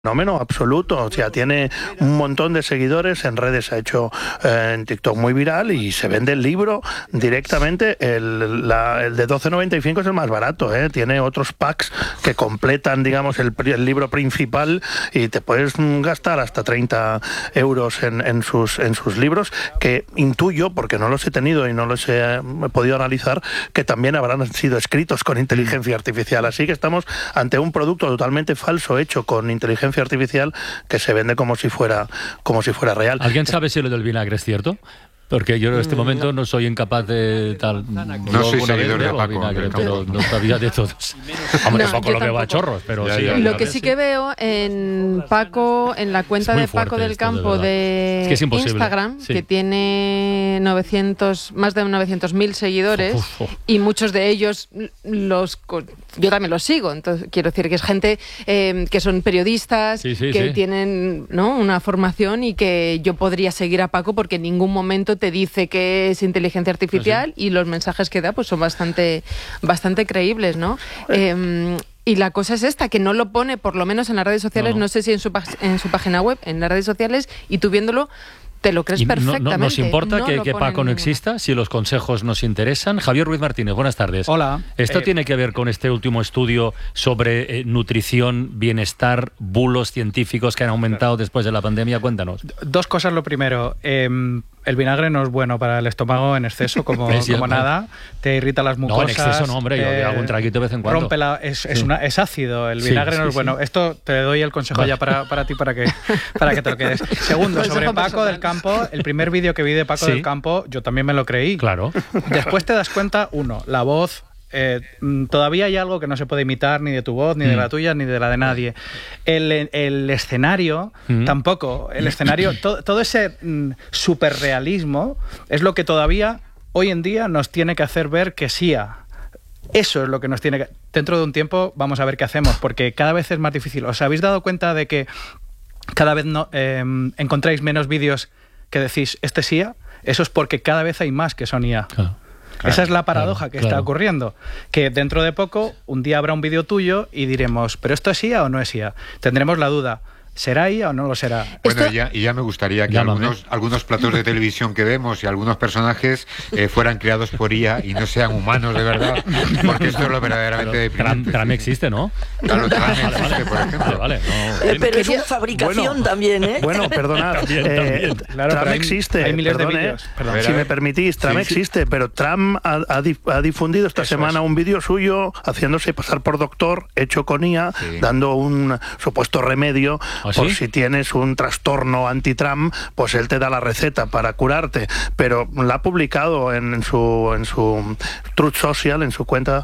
fenómeno absoluto, o sea, tiene un montón de seguidores, en redes se ha hecho en TikTok muy viral y se vende el libro directamente. El de 12,95 es el más barato, tiene otros packs que completan, digamos, el libro principal y te puedes gastar hasta 30 euros en sus libros, que intuyo, porque no los he tenido y no los he podido analizar, que también habrán sido escritos con inteligencia artificial. Así que estamos ante un producto totalmente falso hecho con inteligencia artificial que se vende como si fuera real. ¿Alguien sabe si lo del vinagre es cierto? Porque yo en este momento no soy incapaz de tal... No soy seguidor de Paco, vinagre, pero no sabía de todos. Hombre, Paco lo veo a chorros, pero sí. Lo que sí que veo en Paco, en la cuenta de Paco del Campo de Instagram, que tiene más de 900.000 seguidores, y muchos de ellos yo también los sigo. Entonces quiero decir que es gente que son periodistas, que tienen, ¿no?, una formación, y que yo podría seguir a Paco porque en ningún momento te dice que es inteligencia artificial, y los mensajes que da pues son bastante creíbles, ¿no? Y la cosa es esta, que no lo pone, por lo menos en las redes sociales, no sé si en su página web, en las redes sociales, y tú viéndolo te lo crees perfectamente. ¿Nos importa que Paco no exista, si los consejos nos interesan? Javier Ruiz Martínez, buenas tardes. Hola. ¿Esto tiene que ver con este último estudio sobre nutrición, bienestar, bulos científicos que han aumentado después de la pandemia? Cuéntanos. Dos cosas. Lo primero, el vinagre no es bueno para el estómago en exceso, como nada. Te irrita las mucosas. No, en exceso no, hombre, yo hago un traguito de vez en cuando. Es ácido, el vinagre no es bueno. Esto te doy el consejo ya para ti, para que te lo quedes. Segundo, sobre Paco del Campo, el primer vídeo que vi de Paco del Campo, yo también me lo creí. Claro. Después te das cuenta, la voz... todavía hay algo que no se puede imitar, ni de tu voz, ni de la tuya, ni de la de nadie. El escenario tampoco. El escenario, todo ese superrealismo es lo que todavía hoy en día nos tiene que hacer ver que eso es lo que nos tiene que... Dentro de un tiempo vamos a ver qué hacemos, porque cada vez es más difícil. ¿Os habéis dado cuenta de que cada vez encontráis menos vídeos que decís, este es IA? Eso es porque cada vez hay más que son IA. Claro. Esa es la paradoja que está ocurriendo, que dentro de poco, un día habrá un vídeo tuyo y diremos, ¿pero esto es IA o no es IA? Tendremos la duda. ¿Será IA o no lo será? Bueno, y ya me gustaría que algunos platos de televisión que vemos y algunos personajes fueran creados por IA y no sean humanos de verdad, porque esto es lo verdaderamente deprimente. Tram existe, ¿no? Claro, Tram existe, por ejemplo. Pero es una fabricación también, ¿eh? Bueno, perdonad. Claro, Tram existe. Hay miles de vídeos. Si me permitís, Tram existe, pero Tram ha difundido esta semana un vídeo suyo haciéndose pasar por doctor, hecho con IA, dando un supuesto remedio. Por si tienes un trastorno anti-Tram, pues él te da la receta para curarte. Pero la ha publicado en su Truth Social, en su cuenta,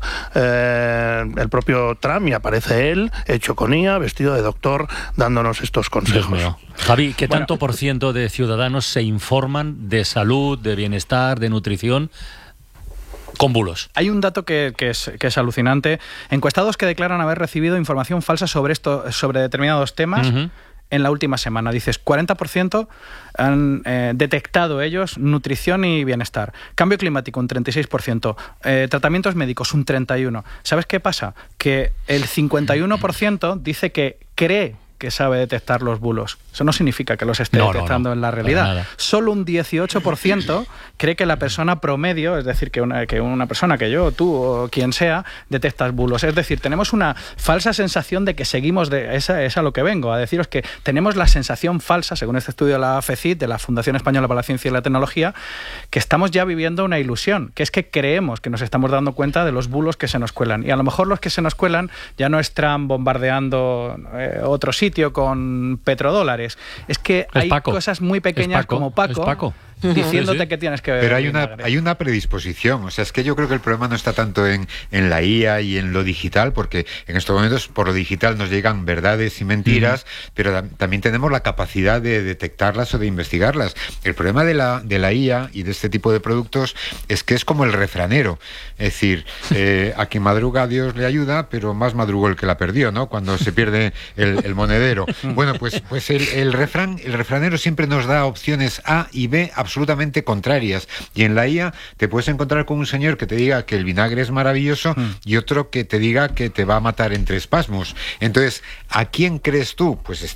el propio Tram, y aparece él, hecho con IA, vestido de doctor, dándonos estos consejos. Dios mío. Javi, ¿qué tanto por ciento de ciudadanos se informan de salud, de bienestar, de nutrición con bulos? Hay un dato que es alucinante. Encuestados que declaran haber recibido información falsa sobre determinados temas en la última semana. Dices, 40% han detectado ellos nutrición y bienestar. Cambio climático, un 36%. Tratamientos médicos, un 31%. ¿Sabes qué pasa? Que el 51% dice que cree que sabe detectar los bulos. Eso no significa que los esté detectando en la realidad. Solo un 18% cree que la persona promedio, es decir, que una persona, que yo, tú o quien sea, detectas bulos. Es decir, tenemos una falsa sensación de que seguimos es a lo que vengo, a deciros que tenemos la sensación falsa, según este estudio de la FECIT, de la Fundación Española para la Ciencia y la Tecnología, que estamos ya viviendo una ilusión, que es que creemos que nos estamos dando cuenta de los bulos que se nos cuelan. Y a lo mejor los que se nos cuelan ya no es Trump bombardeando otro sitio con petrodólares. Es que hay cosas muy pequeñas como Paco diciéndote que tienes que ver. Pero hay una predisposición. O sea, es que yo creo que el problema no está tanto en la IA y en lo digital, porque en estos momentos por lo digital nos llegan verdades y mentiras, pero también tenemos la capacidad de detectarlas o de investigarlas. El problema de la IA y de este tipo de productos es que es como el refranero. Es decir, a quien madruga Dios le ayuda, pero más madrugó el que la perdió, ¿no? Cuando se pierde el monedero. Bueno, pues el refranero siempre nos da opciones A y B absolutamente contrarias. Y en la IA te puedes encontrar con un señor que te diga que el vinagre es maravilloso y otro que te diga que te va a matar entre espasmos. Entonces, ¿a quién crees tú? Pues